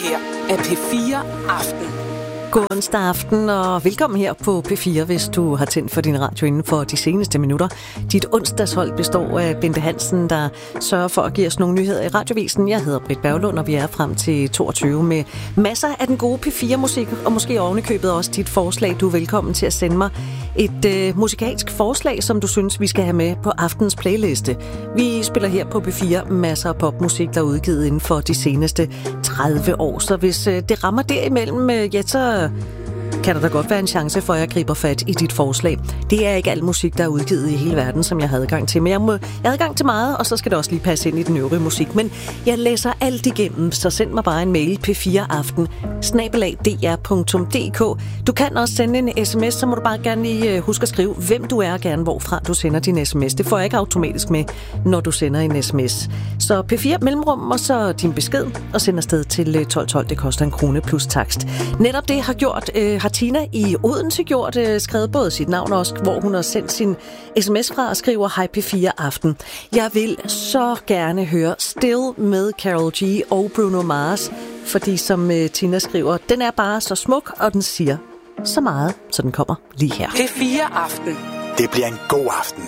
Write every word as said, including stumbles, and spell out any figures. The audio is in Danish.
her er P fire Aften. God onsdag aften, og velkommen her på P fire, hvis du har tændt for din radio inden for de seneste minutter. Dit onsdagshold består af Bente Hansen, der sørger for at give os nogle nyheder i radiovisen. Jeg hedder Britt Berglund, og vi er frem til toogtyve med masser af den gode P fire-musik, og måske ovenikøbet også dit forslag. Du er velkommen til at sende mig et øh, musikalsk forslag, som du synes, vi skal have med på aftens playliste. Vi spiller her på P fire masser af popmusik, der er udgivet inden for de seneste tredive år. Så hvis øh, det rammer derimellem, øh, ja, så kan der da godt være en chance for, at jeg griber fat i dit forslag. Det er ikke al musik, der er udgivet i hele verden, som jeg har adgang til. Men jeg, må, jeg har adgang til meget, og så skal det også lige passe ind i den øvrige musik. Men jeg læser alt igennem, så send mig bare en mail p fire aften snabel-a d r punktum d k. Du kan også sende en sms, så må du bare gerne lige huske at skrive, hvem du er, og gerne hvorfra du sender din sms. Det får jeg ikke automatisk med, når du sender en sms. Så P fire mellemrum, og så din besked, og send afsted til tolv tolv. Det koster en krone plus takst. Netop det har gjort, øh, har Tina i Odense gjort, øh, skrevet både sit navn og også, hvor hun har sendt sin sms fra og skriver, hej P fire Aften. Jeg vil så gerne høre Still med Karol G og Bruno Mars, fordi som øh, Tina skriver, den er bare så smuk, og den siger så meget, så den kommer lige her. P fire Aften. Det bliver en god aften.